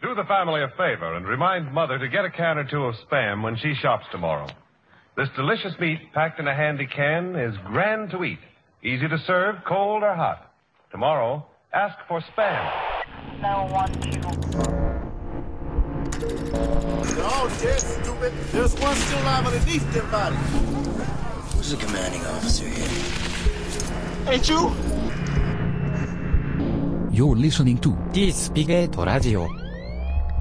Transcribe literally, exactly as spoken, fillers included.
Do the family a favor and remind Mother to get a can or two of Spam when she shops tomorrow. This delicious meat, packed in a handy can, is grand to eat. Easy to serve, cold or hot. Tomorrow, ask for Spam. nine one two. Oh, shit, stupid. There's one still alive underneath their body. Who's the commanding officer here? Ain't you? You're listening to T スピゲートラジオ